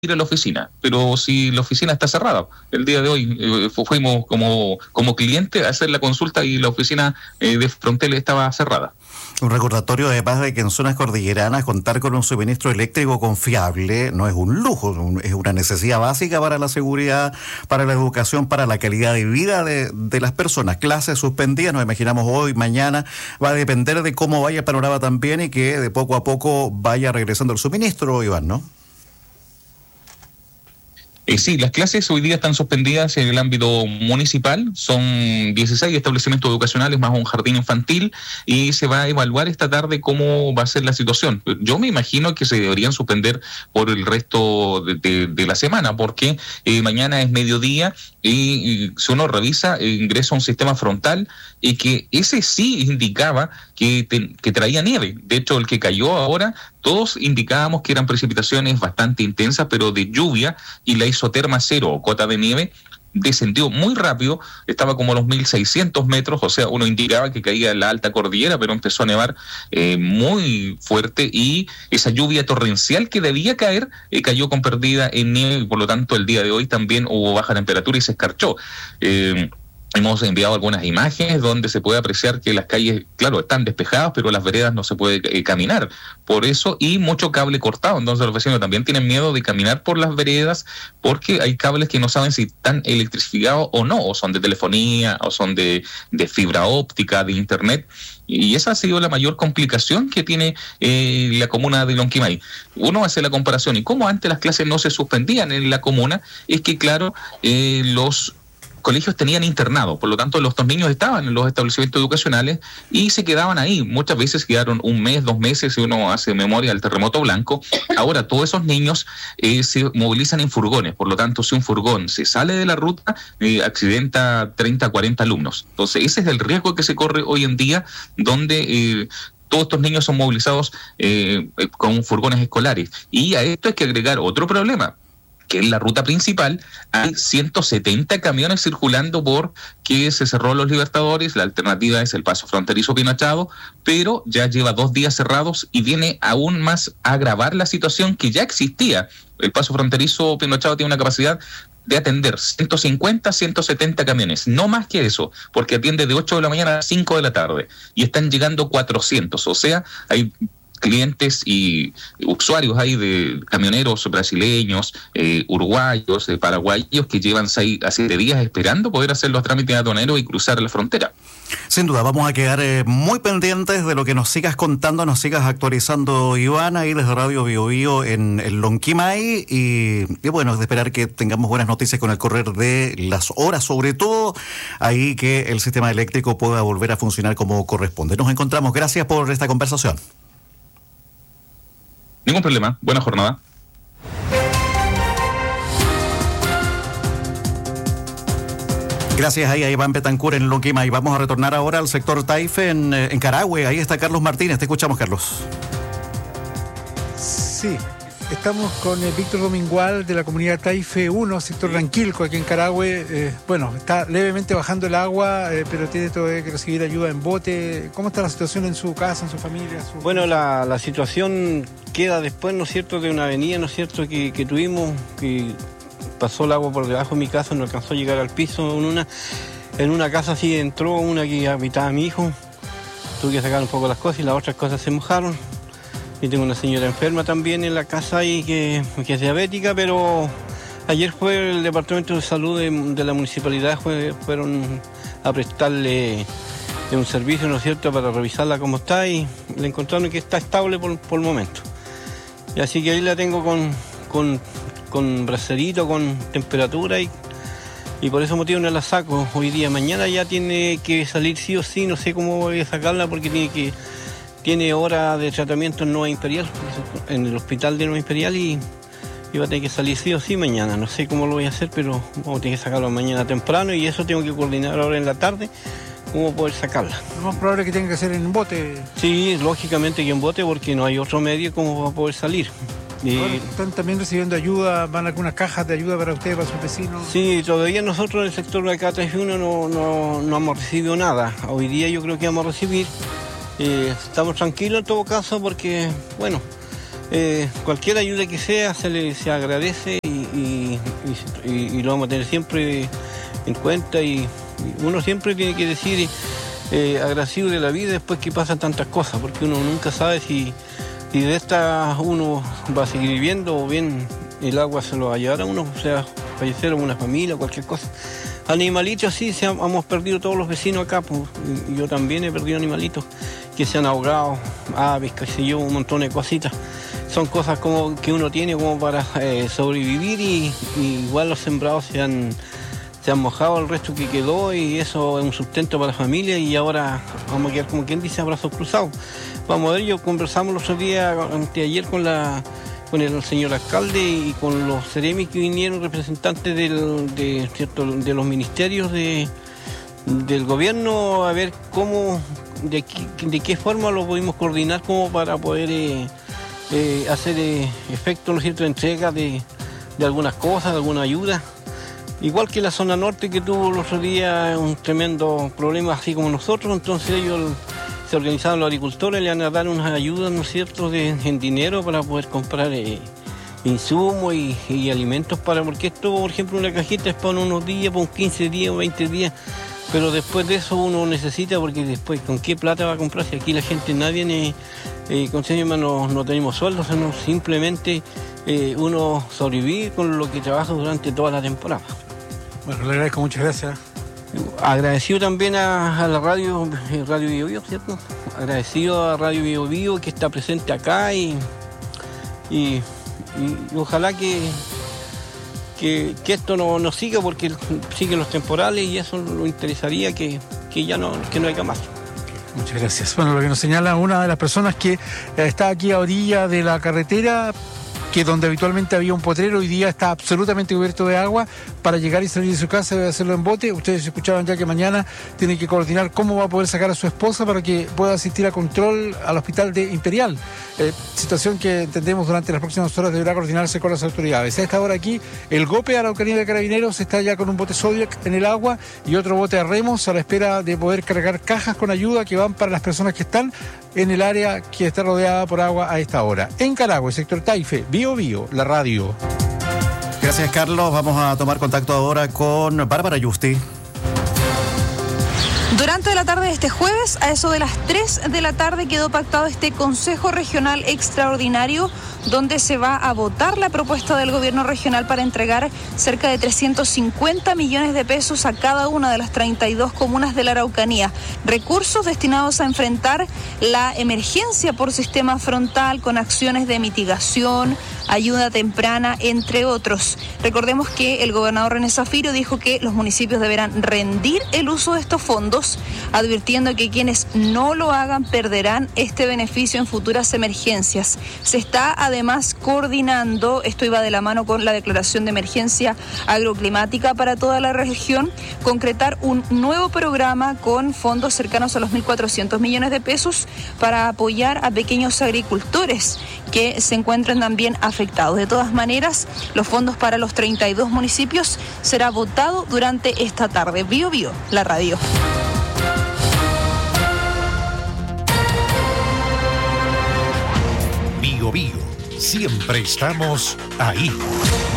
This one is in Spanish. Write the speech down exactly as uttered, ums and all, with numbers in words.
ir a la oficina, pero si la oficina está cerrada. El día de hoy eh, fuimos como, como cliente a hacer la consulta y la oficina eh, de Frontel estaba cerrada. Un recordatorio además de que en zonas cordilleranas contar con un suministro eléctrico confiable no es un lujo, es una necesidad básica para la seguridad, para la educación, para la calidad de vida de, de las personas. Clases suspendidas, nos imaginamos hoy, mañana, va a depender de cómo vaya el panorama también y que de poco a poco vaya regresando el suministro, Iván, ¿no? Eh, sí, las clases hoy día están suspendidas en el ámbito municipal, son dieciséis establecimientos educacionales más un jardín infantil y se va a evaluar esta tarde cómo va a ser la situación. Yo me imagino que se deberían suspender por el resto de, de, de la semana porque eh, mañana es mediodía y, y si uno revisa eh, ingresa un sistema frontal y que ese sí indicaba que, te, que traía nieve. De hecho, el que cayó ahora, todos indicábamos que eran precipitaciones bastante intensas, pero de lluvia, y la isoterma cero o cota de nieve descendió muy rápido, estaba como a los mil seiscientos metros, o sea, uno indicaba que caía en la alta cordillera, pero empezó a nevar eh, muy fuerte y esa lluvia torrencial que debía caer, eh, cayó con pérdida en nieve y por lo tanto el día de hoy también hubo baja temperatura y se escarchó. Eh, Hemos enviado algunas imágenes donde se puede apreciar que las calles, claro, están despejadas, pero las veredas no se puede eh, caminar. Por eso, y mucho cable cortado. Entonces los vecinos también tienen miedo de caminar por las veredas porque hay cables que no saben si están electrificados o no, o son de telefonía, o son de, de fibra óptica, de internet. Y esa ha sido la mayor complicación que tiene eh, la comuna de Lonquimay. Uno hace la comparación, y como antes las clases no se suspendían en la comuna, es que, claro, eh, los colegios tenían internado, por lo tanto los dos niños estaban en los establecimientos educacionales y se quedaban ahí, muchas veces quedaron un mes, dos meses, si uno hace memoria del terremoto blanco. Ahora todos esos niños eh, se movilizan en furgones, por lo tanto si un furgón se sale de la ruta, eh, accidenta treinta, cuarenta alumnos. Entonces ese es el riesgo que se corre hoy en día, donde eh, todos estos niños son movilizados eh, con furgones escolares. Y a esto hay que agregar otro problema, que en la ruta principal hay ciento setenta camiones circulando porque se cerró Los Libertadores. La alternativa es el paso fronterizo Pinochado, pero ya lleva dos días cerrados y viene aún más a agravar la situación que ya existía. El paso fronterizo Pinochado tiene una capacidad de atender ciento cincuenta, ciento setenta camiones, no más que eso, porque atiende de ocho de la mañana a cinco de la tarde y están llegando cuatrocientos, o sea, hay clientes y usuarios ahí de camioneros brasileños, eh, uruguayos, eh, paraguayos que llevan seis a siete días esperando poder hacer los trámites aduaneros y cruzar la frontera. Sin duda, vamos a quedar eh, muy pendientes de lo que nos sigas contando, nos sigas actualizando, Iván, ahí desde Radio Bio Bio en, en Lonquimay, y, y bueno, de esperar que tengamos buenas noticias con el correr de las horas, sobre todo ahí que el sistema eléctrico pueda volver a funcionar como corresponde. Nos encontramos, gracias por esta conversación. Ningún problema, buena jornada. Gracias ahí a Iván Betancourt en Lonquimay. Vamos a retornar ahora al sector Taife en, en Carahue. Ahí está Carlos Martínez. Te escuchamos, Carlos. Sí, estamos con eh, Víctor Domingual de la comunidad Taife uno, sector Ranquilco, aquí en Carahue. Eh, bueno, está levemente bajando el agua, eh, pero tiene todavía que recibir ayuda en bote. ¿Cómo está la situación en su casa, en su familia? Su... Bueno, la, la situación queda después, ¿no es cierto?, de una avenida, ¿no es cierto?, que, que tuvimos, que pasó el agua por debajo de mi casa, no alcanzó a llegar al piso. En una, en una casa sí entró una que habitaba mi hijo, tuve que sacar un poco las cosas y las otras cosas se mojaron. Y tengo una señora enferma también en la casa ahí que, que es diabética, pero ayer fue el Departamento de Salud de, de la Municipalidad, fue, fueron a prestarle un servicio, ¿no es cierto?, para revisarla cómo está y le encontraron que está estable por, por el momento. Y así que ahí la tengo con, con, con bracerito, con temperatura y, y por ese motivo no la saco hoy día. Mañana ya tiene que salir sí o sí, no sé cómo voy a sacarla porque tiene que... Tiene hora de tratamiento en Nueva Imperial, en el hospital de Nueva Imperial, y, y va a tener que salir sí o sí mañana. No sé cómo lo voy a hacer, pero vamos a tener que sacarlo mañana temprano y eso tengo que coordinar ahora en la tarde, cómo poder sacarla. Lo más probable es que tenga que ser en bote. Sí, lógicamente que en bote porque no hay otro medio cómo va a poder salir. Y... Ahora están también recibiendo ayuda, van algunas cajas de ayuda para ustedes, para sus vecinos. Sí, todavía nosotros en el sector de acá Taife uno no, no, no hemos recibido nada. Hoy día yo creo que vamos a recibir. Eh, estamos tranquilos en todo caso porque, bueno, Eh, cualquier ayuda que sea se le se agradece y, y, y, y lo vamos a tener siempre en cuenta y, y uno siempre tiene que decir eh, agradecido de la vida después que pasan tantas cosas, porque uno nunca sabe si, si de esta uno va a seguir viviendo o bien el agua se lo va a llevar a uno, o sea, fallecer a una familia, cualquier cosa. Animalitos sí, se han, hemos perdido todos los vecinos acá, pues, y yo también he perdido animalitos que se han ahogado, aves, qué sé yo, un montón de cositas. Son cosas como que uno tiene como para eh, sobrevivir y, y igual los sembrados se han, se han mojado el resto que quedó y eso es un sustento para la familia y ahora vamos a quedar como quien dice a brazos cruzados. Vamos a ver, yo conversamos los otros días, anteayer con la con el señor alcalde y con los seremis que vinieron representantes del, de, ¿cierto? de los ministerios de, del gobierno a ver cómo, de qué, de qué forma lo pudimos coordinar como para poder eh, Eh, hacer eh, efecto, ¿no es cierto?, entrega de, de algunas cosas, de alguna ayuda. Igual que la zona norte que tuvo los otros días un tremendo problema, así como nosotros, entonces ellos se organizaron los agricultores, le van a dar unas ayudas, ¿no es cierto?, de, en dinero para poder comprar eh, insumos y, y alimentos para, porque esto, por ejemplo, una cajita es para unos días, para quince días o veinte días, pero después de eso uno necesita, porque después, ¿con qué plata va a comprar? Si aquí la gente, nadie, eh, eh, con no, no tenemos sueldos, sino simplemente eh, uno sobrevive con lo que trabaja durante toda la temporada. Bueno, le agradezco, muchas gracias. Agradecido también a, a la radio, Radio Bio Bio, ¿cierto? Agradecido a Radio Bio Bio que está presente acá y, y, y, y ojalá que... Que, que esto no, no siga porque siguen los temporales y eso lo interesaría que, que ya no, que no haya más. Muchas gracias. Bueno, lo que nos señala una de las personas que está aquí a orilla de la carretera, que donde habitualmente había un potrero, hoy día está absolutamente cubierto de agua. Para llegar y salir de su casa debe hacerlo en bote. Ustedes escuchaban ya que mañana tiene que coordinar cómo va a poder sacar a su esposa para que pueda asistir a control al hospital de Imperial. Eh, situación que entendemos durante las próximas horas deberá coordinarse con las autoridades. A esta hora aquí, el GOPE Araucanía de Carabineros está ya con un bote Zodiac en el agua y otro bote a remos a la espera de poder cargar cajas con ayuda que van para las personas que están en el área que está rodeada por agua a esta hora. En Carahue, sector Taife, Bio Bio, la radio. Gracias, Carlos. Vamos a tomar contacto ahora con Bárbara Yusti. Durante la tarde de este jueves, a eso de las tres de la tarde, quedó pactado este Consejo Regional Extraordinario, donde se va a votar la propuesta del gobierno regional para entregar cerca de trescientos cincuenta millones de pesos a cada una de las treinta y dos comunas de la Araucanía. Recursos destinados a enfrentar la emergencia por sistema frontal con acciones de mitigación, ayuda temprana, entre otros. Recordemos que el gobernador René Zafiro dijo que los municipios deberán rendir el uso de estos fondos, advirtiendo que quienes no lo hagan perderán este beneficio en futuras emergencias. Se está además coordinando, esto iba de la mano con la declaración de emergencia agroclimática para toda la región, concretar un nuevo programa con fondos cercanos a los mil cuatrocientos millones de pesos para apoyar a pequeños agricultores que se encuentran también afectados. De todas maneras, los fondos para los treinta y dos municipios será votado durante esta tarde. Bio Bio, la radio. Bio Bio, siempre estamos ahí.